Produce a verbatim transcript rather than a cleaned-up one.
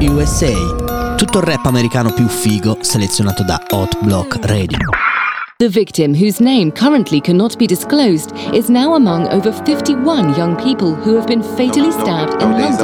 U S A. Tutto il rap americano più figo selezionato da Hot Block Radio. The victim, whose name currently cannot be disclosed, is now among over fifty-one young people who have been fatally stabbed in London.